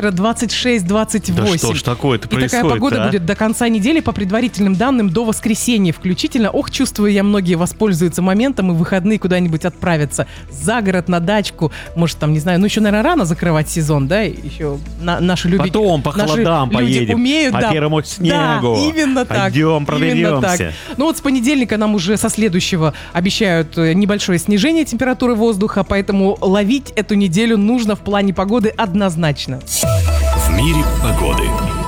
завтра 26-28. Да что ж такое-то происходит, и такая погода будет до конца недели, по предварительным данным, до воскресенья включительно. Чувствую я, многие воспользуются моментом и в выходные куда-нибудь отправятся. За город, на дачку. Может, там, не знаю, еще, наверное, рано закрывать сезон, да? Еще наши люди... Потом по холодам поедем, умеют, по первому снегу. Да, именно так. Пойдем, проберемся. Ну вот с понедельника нам уже со следующего обещают небольшое снижение температуры воздуха, поэтому ловить эту неделю нужно в плане погоды однозначно. В мире погоды.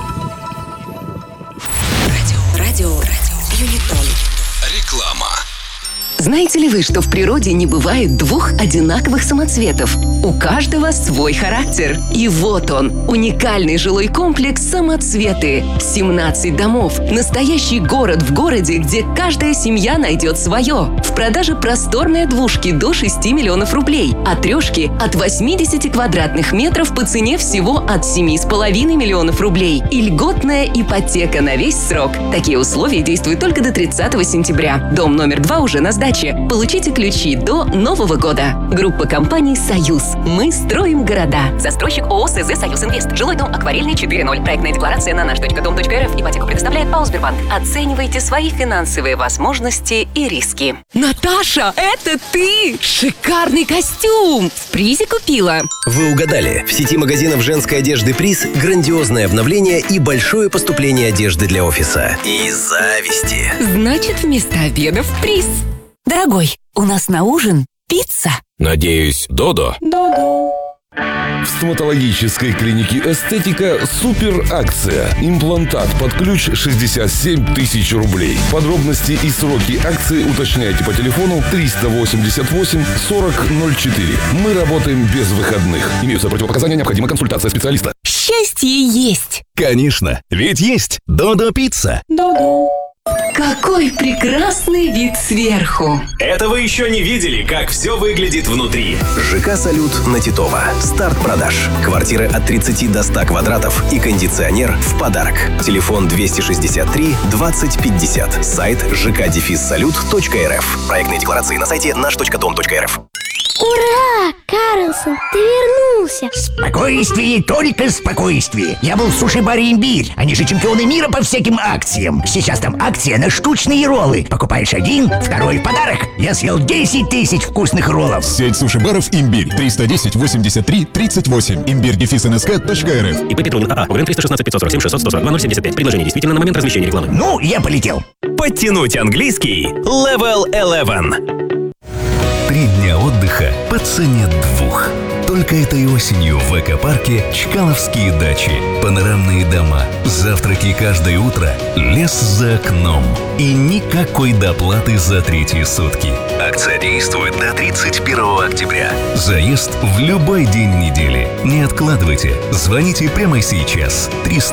Радио Юнитон. Реклама. Знаете ли вы, что в природе не бывает двух одинаковых самоцветов? У каждого свой характер. И вот он, уникальный жилой комплекс «Самоцветы». 17 домов. Настоящий город в городе, где каждая семья найдет свое. В продаже просторные двушки до 6 миллионов рублей, а трешки от 80 квадратных метров по цене всего от 7,5 миллионов рублей. И льготная ипотека на весь срок. Такие условия действуют только до 30 сентября. Дом номер 2 уже на сдаче. Получите ключи до Нового года. Группа компаний «Союз». Мы строим города. Застройщик ООО «СЗ Союз Инвест». Жилой дом Акварельный 4.0. Проектная декларация на наш.дом.рф. Ипотеку предоставляет ПАО Сбербанк. Оценивайте свои финансовые возможности и риски. Наташа, это ты! Шикарный костюм! В призе купила. Вы угадали. В сети магазинов женской одежды «Приз» грандиозное обновление и большое поступление одежды для офиса. И зависти. Значит, вместо обеда в приз. Дорогой, у нас на ужин пицца. Надеюсь, Додо? Додо. В стоматологической клинике «Эстетика» супер акция. Имплантат под ключ 67 тысяч рублей. Подробности и сроки акции уточняйте по телефону 388 40 04. Мы работаем без выходных. Имеются противопоказания, необходима консультация специалиста. Счастье есть. Конечно, ведь есть Додо Пицца. Додо. Какой прекрасный вид сверху. Это вы еще не видели, как все выглядит внутри. ЖК «Салют» на Титова. Старт продаж. Квартиры от 30 до 100 квадратов и кондиционер в подарок. Телефон 263 20 50. Сайт жк-салют.рф. Проектные декларации на сайте наш.дом.рф. Ура! Карлсон, ты вернулся! Спокойствие, только спокойствие. Я был в суши-баре «Имбирь». Они же чемпионы мира по всяким акциям. Сейчас там акция на штучные роллы. Покупаешь один, второй в подарок. Я съел 10 тысяч вкусных роллов. Сеть суши-баров «Имбирь». 310 83 38. Имбирь-нск.рф. ИП Петрунин АА. ОГРН 316 547 600 142 075. Предложение действительно на момент размещения рекламы. Ну, я полетел. Подтянуть английский Level 11. 3 дня отдыха по цене 2. Только этой осенью в экопарке Чкаловские дачи. Панорамные дома, завтраки каждое утро, лес за окном. И никакой доплаты за третьи сутки. Акция действует до 31 октября. Заезд в любой день недели. Не откладывайте. Звоните прямо сейчас.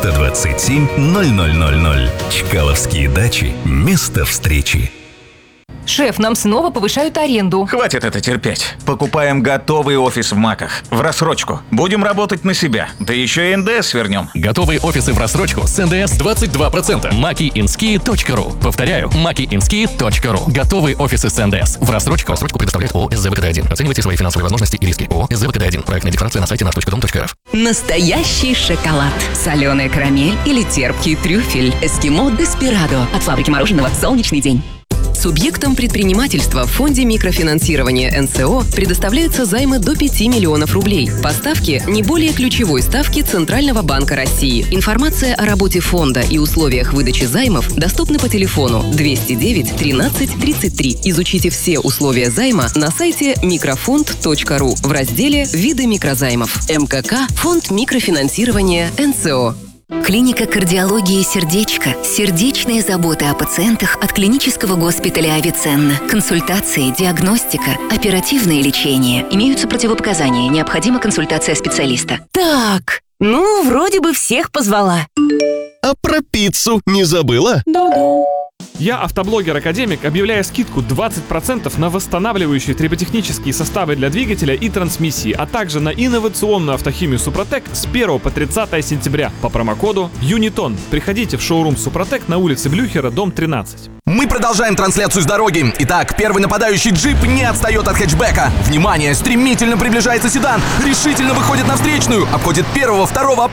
327 0000. Чкаловские дачи. Место встречи. Шеф, нам снова повышают аренду. Хватит это терпеть. Покупаем готовый офис в МАКах. В рассрочку. Будем работать на себя. Да еще и НДС вернем. Готовые офисы в рассрочку с НДС 22%. makiinski.ru. Повторяю, makiinski.ru. Готовые офисы с НДС. В рассрочку. Рассрочку предоставляет ООО СЗВКД-1. Оценивайте свои финансовые возможности и риски. ООО СЗВКД-1. Проектная декларация на сайте наш.дом.рф. Настоящий шоколад. Соленая карамель или терпкий трюфель. Эскимо Деспирадо. От фабрики мороженого «Солнечный день». Субъектам предпринимательства в фонде микрофинансирования НСО предоставляются займы до 5 миллионов рублей. По ставке не более ключевой ставки Центрального банка России. Информация о работе фонда и условиях выдачи займов доступны по телефону 209 13 33. Изучите все условия займа на сайте microfond.ru в разделе «Виды микрозаймов». МКК «Фонд микрофинансирования НСО». Клиника кардиологии «Сердечко». Сердечные заботы о пациентах от клинического госпиталя «Авиценна». Консультации, диагностика, оперативное лечение. Имеются противопоказания. Необходима консультация специалиста. Так, ну, вроде бы всех позвала. А про пиццу не забыла? Да-да. Я, автоблогер-академик, объявляю скидку 20% на восстанавливающие триботехнические составы для двигателя и трансмиссии, а также на инновационную автохимию «Супротек» с 1 по 30 сентября по промокоду Юнитон. Приходите в шоурум «Супротек» на улице Блюхера, дом 13. Мы продолжаем трансляцию с дороги. Итак, первый нападающий джип не отстает от хэтчбека. Внимание, стремительно приближается седан, решительно выходит на встречную, обходит первого, второго,